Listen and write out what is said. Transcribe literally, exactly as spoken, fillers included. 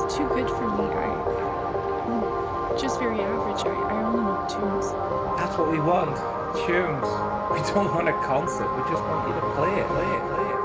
too good for me. I, I'm just very average. I, I only know tunes. That's what we want. Tunes. We don't want a concert. We just want you to play it, play it, play it.